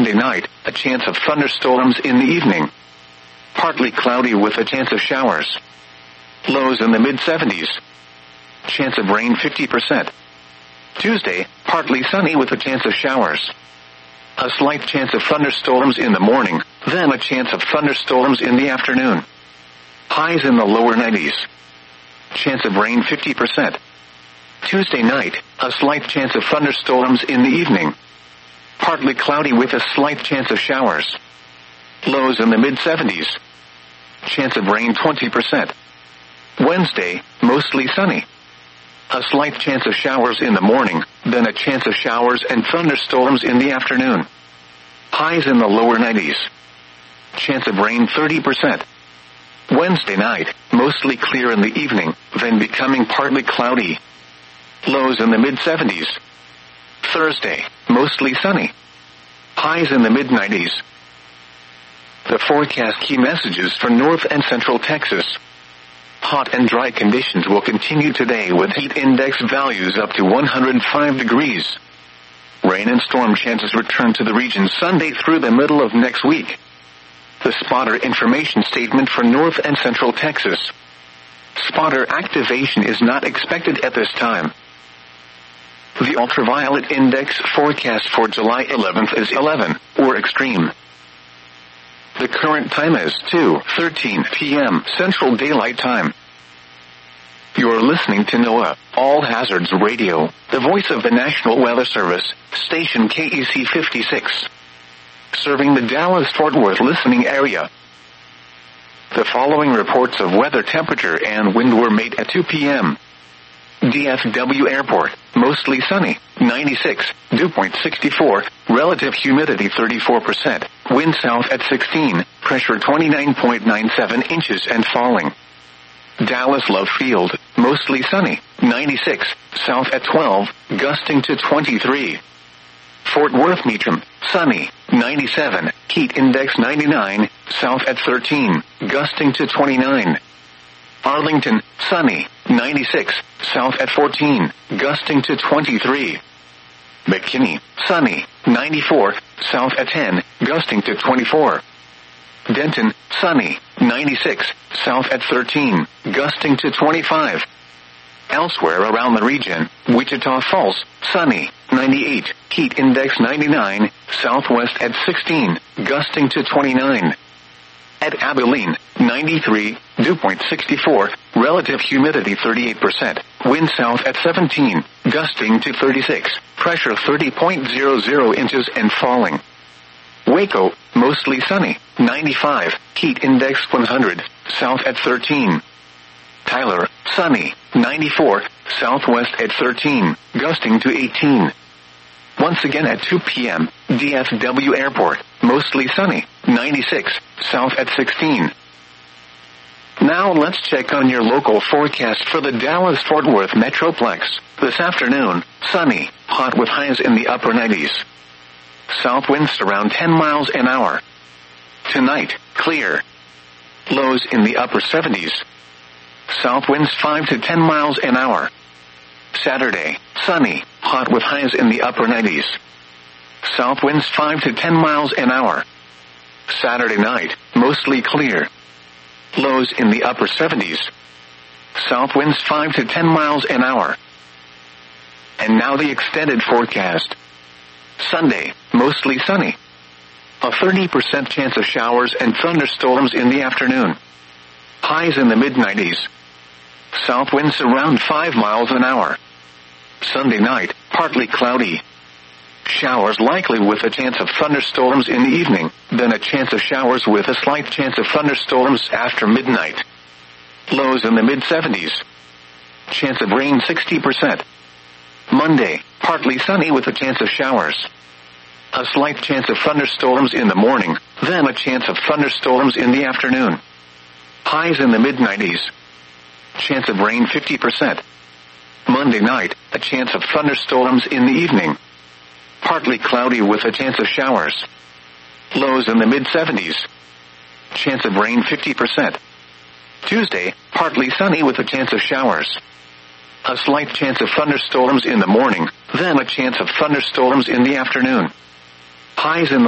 Monday night, a chance of thunderstorms in the evening. Partly cloudy with a chance of showers. Lows in the mid-70s. Chance of rain 50%. Tuesday, partly sunny with a chance of showers. A slight chance of thunderstorms in the morning, then a chance of thunderstorms in the afternoon. Highs in the lower 90s. Chance of rain 50%. Tuesday night, a slight chance of thunderstorms in the evening. Partly cloudy with a slight chance of showers. Lows in the mid-70s. Chance of rain 20%. Wednesday, mostly sunny. A slight chance of showers in the morning, then a chance of showers and thunderstorms in the afternoon. Highs in the lower 90s. Chance of rain 30%. Wednesday night, mostly clear in the evening, then becoming partly cloudy. Lows in the mid-70s. Thursday, mostly sunny. Highs in the mid-90s. The forecast key messages for North and Central Texas. Hot and dry conditions will continue today with heat index values up to 105 degrees. Rain and storm chances return to the region Sunday through the middle of next week. The spotter information statement for North and Central Texas. Spotter activation is not expected at this time. The ultraviolet index forecast for July 11th is 11, or extreme. The current time is 2:13 p.m. Central Daylight Time. You're listening to NOAA, All Hazards Radio, the voice of the National Weather Service, station KEC 56. Serving the Dallas-Fort Worth listening area. The following reports of weather temperature and wind were made at 2 p.m. DFW Airport, mostly sunny, 96, dew point 64, relative humidity 34%, wind south at 16, pressure 29.97 inches and falling. Dallas Love Field, mostly sunny, 96, south at 12, gusting to 23. Fort Worth Meacham, sunny, 97, heat index 99, south at 13, gusting to 29. Arlington, sunny, 96, south at 14, gusting to 23. McKinney, sunny, 94, south at 10, gusting to 24. Denton, sunny, 96, south at 13, gusting to 25. Elsewhere around the region, Wichita Falls, sunny, 98, heat index 99, southwest at 16, gusting to 29. At Abilene, 93, dew point 64, relative humidity 38%, wind south at 17, gusting to 36, pressure 30.00 inches and falling. Waco, mostly sunny, 95, heat index 100, south at 13. Tyler, sunny, 94, southwest at 13, gusting to 18. Once again at 2 p.m., DFW Airport, mostly sunny, 96, south at 16. Now let's check on your local forecast for the Dallas-Fort Worth Metroplex. This afternoon, sunny, hot with highs in the upper 90s. South winds around 10 miles an hour. Tonight, clear. Lows in the upper 70s. South winds 5 to 10 miles an hour. Saturday, sunny, hot with highs in the upper 90s. South winds 5 to 10 miles an hour. Saturday night, mostly clear. Lows in the upper 70s. South winds 5 to 10 miles an hour. And now the extended forecast. Sunday, mostly sunny. A 30% chance of showers and thunderstorms in the afternoon. Highs in the mid-90s. South winds around 5 miles an hour. Sunday night, partly cloudy. Showers likely with a chance of thunderstorms in the evening, then a chance of showers with a slight chance of thunderstorms after midnight. Lows in the mid-70s. Chance of rain 60%. Monday, partly sunny with a chance of showers. A slight chance of thunderstorms in the morning, then a chance of thunderstorms in the afternoon. Highs in the mid-90s. Chance of rain 50%. Monday night, a chance of thunderstorms in the evening. Partly cloudy with a chance of showers. Lows in the mid-70s. Chance of rain 50%. Tuesday, partly sunny with a chance of showers. A slight chance of thunderstorms in the morning, then a chance of thunderstorms in the afternoon. Highs in the